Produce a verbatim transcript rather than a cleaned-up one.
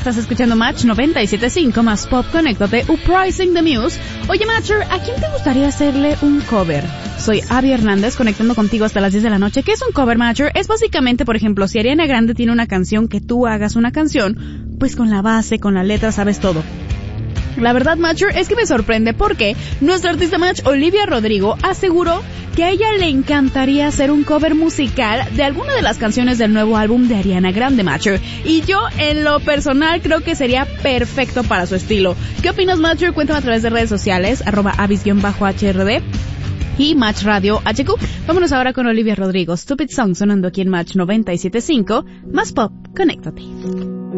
estás escuchando Match noventa y siete punto cinco más Pop, conéctate, Uprising the Muse. Oye, Matcher, ¿a quién te gustaría hacerle un cover? Soy Abby Hernández, conectando contigo hasta las diez de la noche. ¿Qué es un cover, Matcher? Es básicamente, por ejemplo, si Ariana Grande tiene una canción, que tú hagas una canción, pues con la base, con la letra, sabes todo. La verdad, Matcher, es que me sorprende porque nuestra artista Match, Olivia Rodrigo, aseguró que a ella le encantaría hacer un cover musical de alguna de las canciones del nuevo álbum de Ariana Grande, Matcher. Y yo, en lo personal, creo que sería perfecto para su estilo. ¿Qué opinas, Matcher? Cuéntame a través de redes sociales, arroba avis-H R D y Match Radio H Q. Vámonos ahora con Olivia Rodrigo, Stupid Song, sonando aquí en Match noventa y siete punto cinco, más Pop, conéctate.